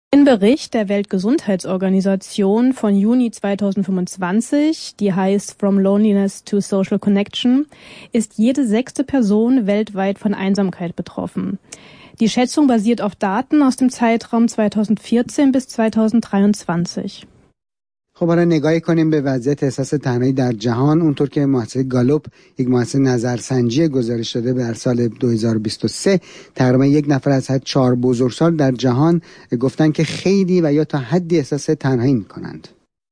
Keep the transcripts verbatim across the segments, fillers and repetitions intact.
Im Bericht der Weltgesundheitsorganisation von Juni zweitausendfünfundzwanzig, die heißt From Loneliness to Social Connection, ist jede sechste Person weltweit von Einsamkeit betroffen. Die Schätzung basiert auf Daten aus dem Zeitraum zweitausendvierzehn bis zweitausenddreiundzwanzig. خب حالا نگاهی کنیم به وضعیت احساس تنهایی در جهان. اونطور که مؤسسه گالوپ یک مؤسسه نظرسنجی گزارش داده در سال دو هزار و بیست و سه، تقریبا یک نفر از هر چهار بزرگسال در جهان گفتن که خیلی و یا تا حدی احساس تنهایی میکنند.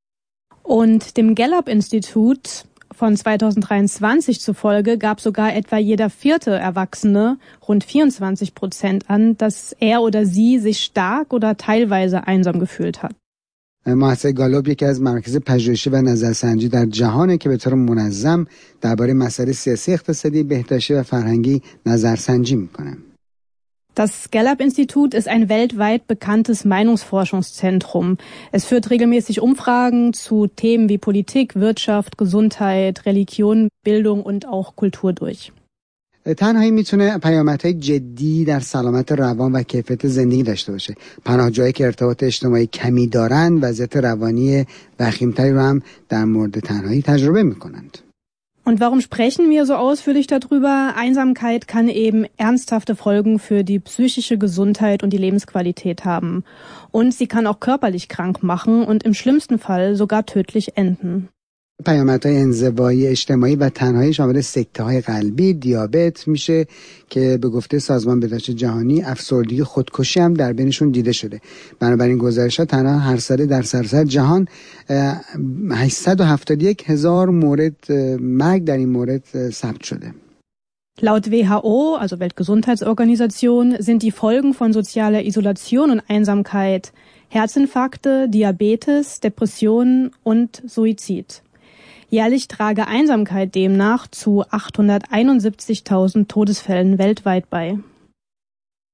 Und dem Gallup-Institut von zweitausenddreiundzwanzig zufolge gab sogar etwa jeder vierte Erwachsene, rund vierundzwanzig Prozent, an, dass er oder sie sich stark oder teilweise einsam gefühlt hat. مؤسسه گالوپ یکی از مراکز پژوهشی و نظرسنجی در جهانه که به طور منظم درباره مسائل سیاسی، اقتصادی، بهداشتی و فرهنگی نظرسنجی میکنه. Das Gallup-Institut ist ein weltweit bekanntes Meinungsforschungszentrum. Es führt regelmäßig Umfragen zu Themen wie Politik, Wirtschaft, Gesundheit, Religion, Bildung und auch Kultur durch. تنهایی میتونه پیامدهای جدی در سلامت روان و کیفیت زندگی داشته باشه. پناهجویی که ارتباط اجتماعی کمی دارند وضعیت روانی وخیمتری رو هم در مورد تنهایی تجربه میکنند. Und warum sprechen wir so ausführlich darüber? Einsamkeit kann eben ernsthafte Folgen für die psychische Gesundheit und die Lebensqualität haben. Und sie kann auch körperlich krank machen und im schlimmsten Fall sogar tödlich enden. پیامدهای انزوایی اجتماعی و تنهایی شامل سکته‌های قلبی، دیابت میشه که به گفته سازمان بهداشت جهانی افسردگی، خودکشی هم در بینشون دیده شده. بنابراین گزارش‌ها تنها هر ساله در سراسر جهان هشتصد و هفتاد و یک هزار مورد مرگ در این مورد ثبت شده. Laut W H O, also Weltgesundheitsorganisation, sind die Folgen von sozialer Isolation und Einsamkeit Herzinfarkte, Diabetes, Depressionen und Suizid. Jährlich trage Einsamkeit demnach zu achthunderteinundsiebzigtausend Todesfällen weltweit bei.